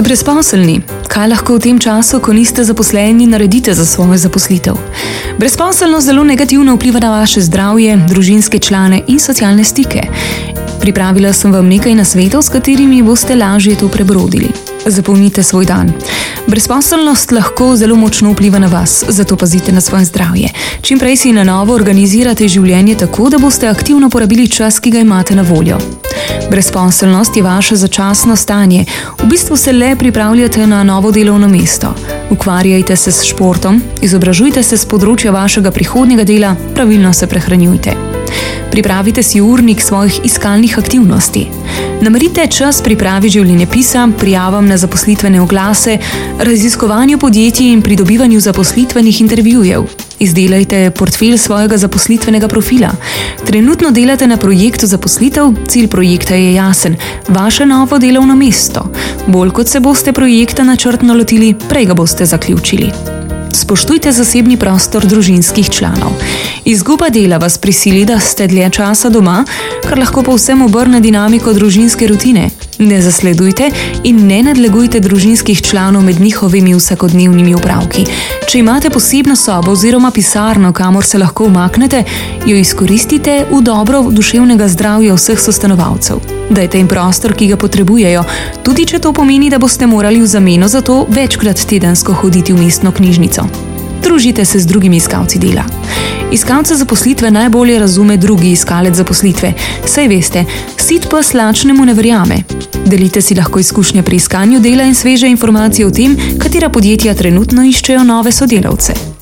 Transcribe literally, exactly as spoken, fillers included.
Brezposelni. Kaj lahko v tem času, ko niste zaposleni, naredite za svojo zaposlitev? Brezposelnost zelo negativno vpliva na vaše zdravje, družinske člane in socialne stike. Pripravila sem vam nekaj nasvetov, s katerimi boste lažje to prebrodili. Zapomnite svoj dan. Brezposelnost lahko zelo močno vpliva na vas, zato pazite na svoje zdravje. Čim prej si na novo organizirate življenje tako, da boste aktivno porabili čas, ki ga imate na voljo. Brezposelnost je vaše začasno stanje. V bistvu se le pripravljate na novo delovno mesto. Ukvarjajte se s športom, izobražujte se z področja vašega prihodnjega dela, pravilno se prehranjujte. Pripravite si urnik svojih iskalnih aktivnosti. Namerite čas pripravi življenjepisa, prijavam na zaposlitvene oglase, raziskovanju podjetij in pridobivanju zaposlitvenih intervjujev. Izdelajte portfelj svojega zaposlitvenega profila. Trenutno delate na projektu zaposlitev, cilj projekta je jasen, vaše novo delovno mesto. Bolj kot se boste projekta načrtno lotili, prej ga boste zaključili. Spoštujte zasebni prostor družinskih članov. Izguba dela vas prisili, da ste dlje časa doma, kar lahko povsem obrne dinamiko družinske rutine. Ne zasledujte in ne nadlegujte družinskih članov med njihovimi vsakodnevnimi opravki. Če imate posebno sobo oziroma pisarno, kamor se lahko umaknete, jo izkoristite v dobro duševnega zdravja vseh sostanovalcev. Dajte jim prostor, ki ga potrebujejo, tudi če to pomeni, da boste morali v zameno za to večkrat tedensko hoditi v mestno knjižnico. Družite se z drugimi iskalci dela. Iskalce zaposlitve najbolje razume drugi iskalec zaposlitve. Saj veste, sit pes lačnemu ne verjame. Delite si lahko izkušnje pri iskanju dela in sveže informacije o tem, katera podjetja trenutno iščejo nove sodelavce.